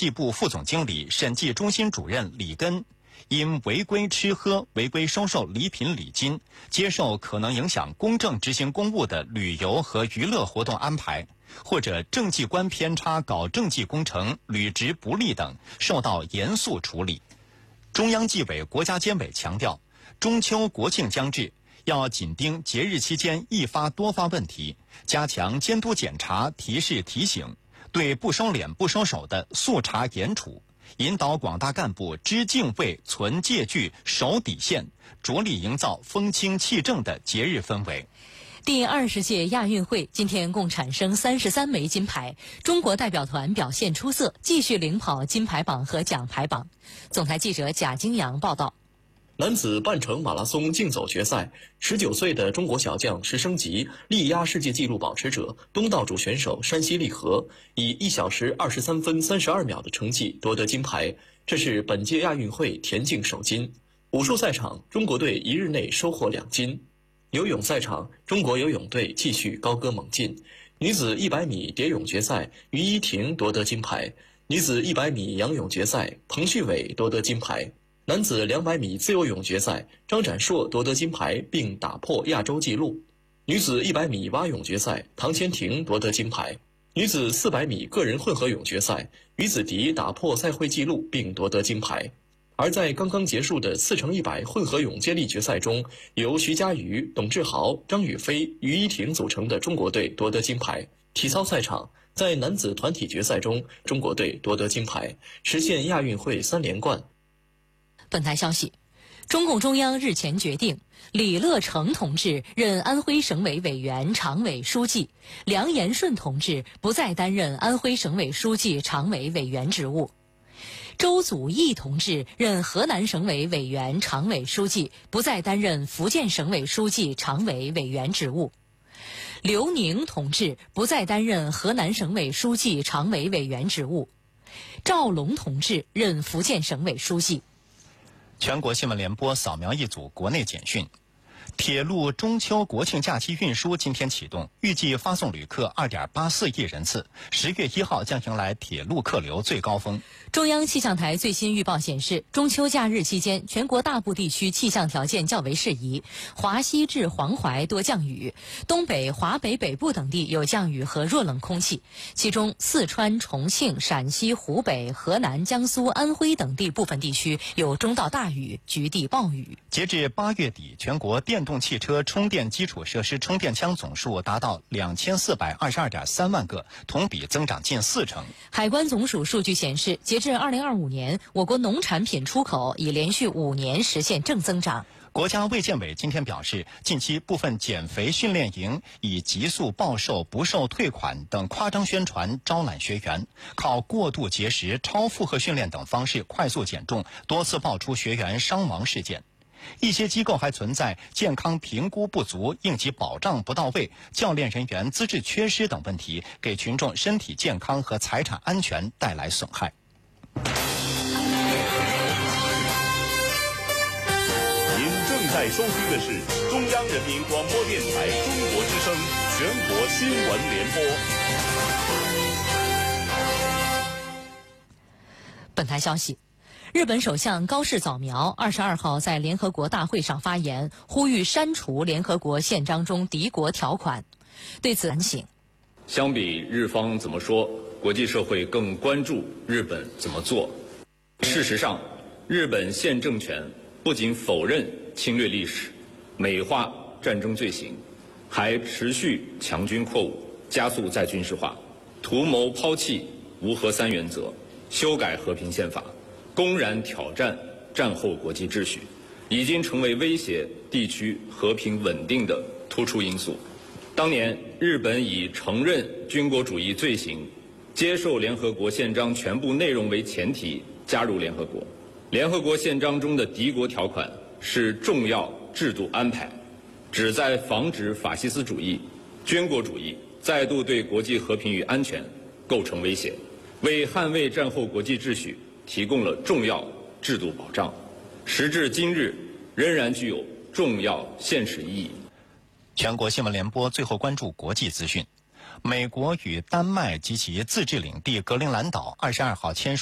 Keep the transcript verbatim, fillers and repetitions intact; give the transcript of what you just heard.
计部副总经理、审计中心主任李根因违规吃喝、违规收受礼品礼金、接受可能影响公正执行公务的旅游和娱乐活动安排，或者政绩观偏差搞政绩工程、履职不力等，受到严肃处理。中央纪委国家监委强调，中秋国庆将至，要紧盯节日期间易发多发问题，加强监督检查、提示提醒，对不收敛不收手的速查严处，引导广大干部知敬畏、存戒惧、守底线，着力营造风清气正的节日氛围。 第二十届亚运会今天共产生三十三枚金牌，中国代表团表现出色，继续领跑金牌榜和奖牌榜。总台记者贾金阳报道。 男子半程马拉松竞走决赛，十九岁的中国小将石生吉力压世界纪录保持者东道主选手山西利和，以一小时二十三分三十二秒的成绩夺得金牌，这是本届亚运会田径首金。武术赛场，中国队一日内收获两金。游泳赛场，中国游泳队继续高歌猛进。女子一百米蝶泳决赛，于依婷夺得金牌；女子一百米仰泳决赛，彭旭伟夺得金牌；男子两百米自由泳决赛，张展硕夺得金牌并打破亚洲纪录；女子一百米蛙泳决赛，唐千婷夺得金牌；女子四百米个人混合泳决赛，于子迪打破赛会纪录并夺得金牌。而在刚刚结束的四乘一百混合泳接力决赛中，由徐嘉余、董志豪、张雨霏、于依婷组成的中国队夺得金牌。体操赛场，在男子团体决赛中，中国队夺得金牌，实现亚运会三连冠。 本台消息，中共中央日前决定，李乐成同志任安徽省委委员、常委书记，梁延顺同志不再担任安徽省委书记、常委委员职务。周祖义同志任河南省委委员、常委书记，不再担任福建省委书记、常委委员职务。刘宁同志不再担任河南省委书记、常委委员职务。赵龙同志任福建省委书记。 全国新闻联播扫描一组国内简讯。铁路中秋国庆假期运输今天启动，预计发送旅客二点八四亿人次。十月一号将迎来铁路客流最高峰。 中央气象台最新预报显示，中秋假日期间，全国大部地区气象条件较为适宜，华西至黄淮多降雨，东北、华北北部等地有降雨和弱冷空气，其中四川、重庆、陕西、湖北、河南、江苏、安徽等地部分地区有中到大雨，局地暴雨。 截至八月底，全国电动汽车充电基础设施充电枪总数达到两千四百二十二点三万个，同比增长近四成。 海关总署数据显示，截至二零二五年，我国农产品出口已连续五年实现正增长。 国家卫健委今天表示，近期部分减肥训练营以急速暴瘦、不受退款等夸张宣传招揽学员，靠过度节食、超负荷训练等方式快速减重，多次爆出学员伤亡事件。一些机构还存在健康评估不足、应急保障不到位、教练人员资质缺失等问题，给群众身体健康和财产安全带来损害。 您正在收听的是中央人民广播电台中国之声全国新闻联播。 本台消息，日本首相高市早苗二十二号在联合国大会上发言，呼吁删除联合国宪章中敌国条款。对此反省， 相比日方怎么说，国际社会更关注日本怎么做。事实上，日本现政权不仅否认侵略历史、美化战争罪行，还持续强军扩武，加速再军事化，图谋抛弃无核三原则，修改和平宪法，公然挑战战后国际秩序，已经成为威胁地区和平稳定的突出因素。当年，日本以承认军国主义罪行、接受联合国宪章全部内容为前提加入联合国。联合国宪章中的敌国条款是重要制度安排，旨在防止法西斯主义、军国主义再度对国际和平与安全构成威胁，为捍卫战后国际秩序提供了重要制度保障，时至今日仍然具有重要现实意义。 全国新闻联播最后关注国际资讯。美国与丹麦及其自治领地格陵兰岛二十二号签署